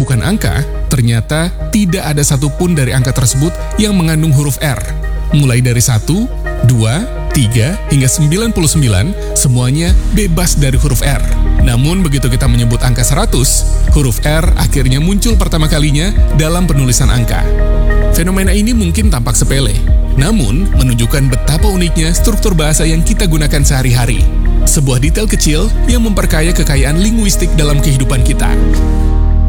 bukan angka, ternyata tidak ada satupun dari angka tersebut yang mengandung huruf R. Mulai dari 1, 2, 3, hingga 99, semuanya bebas dari huruf R. Namun begitu kita menyebut angka 100, huruf R akhirnya muncul pertama kalinya dalam penulisan angka. Fenomena ini mungkin tampak sepele, namun menunjukkan betapa uniknya struktur bahasa yang kita gunakan sehari-hari. Sebuah detail kecil yang memperkaya kekayaan linguistik dalam kehidupan kita.